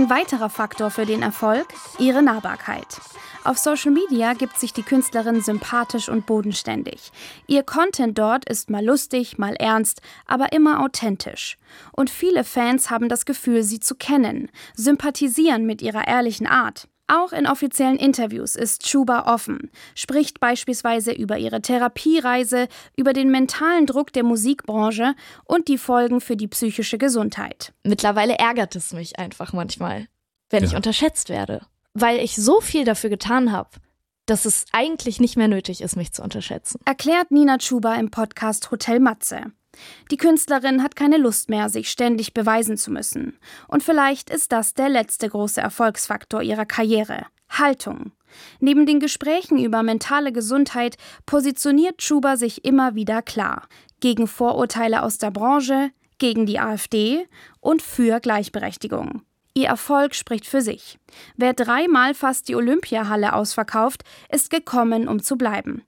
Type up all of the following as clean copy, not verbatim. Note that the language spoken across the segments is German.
Ein weiterer Faktor für den Erfolg: ihre Nahbarkeit. Auf Social Media gibt sich die Künstlerin sympathisch und bodenständig. Ihr Content dort ist mal lustig, mal ernst, aber immer authentisch. Und viele Fans haben das Gefühl, sie zu kennen, sympathisieren mit ihrer ehrlichen Art. Auch in offiziellen Interviews ist Chuba offen, spricht beispielsweise über ihre Therapiereise, über den mentalen Druck der Musikbranche und die Folgen für die psychische Gesundheit. Mittlerweile ärgert es mich einfach manchmal, wenn ich unterschätzt werde, weil ich so viel dafür getan habe, dass es eigentlich nicht mehr nötig ist, mich zu unterschätzen. Erklärt Nina Chuba im Podcast Hotel Matze. Die Künstlerin hat keine Lust mehr, sich ständig beweisen zu müssen. Und vielleicht ist das der letzte große Erfolgsfaktor ihrer Karriere: Haltung. Neben den Gesprächen über mentale Gesundheit positioniert Chuba sich immer wieder klar: gegen Vorurteile aus der Branche, gegen die AfD und für Gleichberechtigung. Ihr Erfolg spricht für sich. Wer 3-mal fast die Olympiahalle ausverkauft, ist gekommen, um zu bleiben.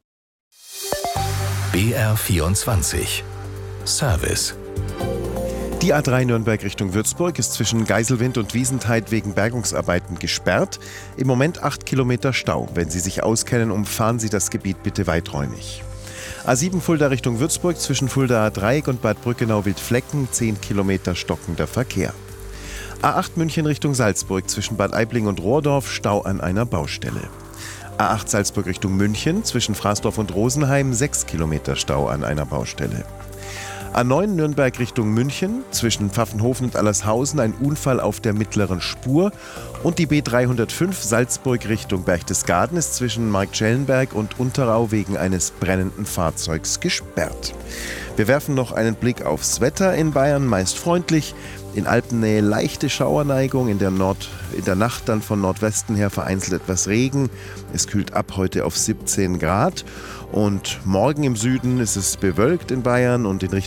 BR24 Service. Die A3 Nürnberg Richtung Würzburg ist zwischen Geiselwind und Wiesentheid wegen Bergungsarbeiten gesperrt. Im Moment 8 Kilometer Stau. Wenn Sie sich auskennen, umfahren Sie das Gebiet bitte weiträumig. A7 Fulda Richtung Würzburg zwischen Fuldaer Dreieck und Bad Brückenau-Wildflecken 10 Kilometer stockender Verkehr. A8 München Richtung Salzburg zwischen Bad Aibling und Rohrdorf Stau an einer Baustelle. A8 Salzburg Richtung München zwischen Fraßdorf und Rosenheim 6 Kilometer Stau an einer Baustelle. A9 Nürnberg Richtung München, zwischen Pfaffenhofen und Allershausen ein Unfall auf der mittleren Spur. Und die B305 Salzburg Richtung Berchtesgaden ist zwischen Marktschellenberg und Unterau wegen eines brennenden Fahrzeugs gesperrt. Wir werfen noch einen Blick aufs Wetter in Bayern, meist freundlich. In Alpennähe leichte Schauerneigung, in der Nacht dann von Nordwesten her vereinzelt etwas Regen. Es kühlt ab heute auf 17 Grad. Und morgen im Süden ist es bewölkt in Bayern und in Richtung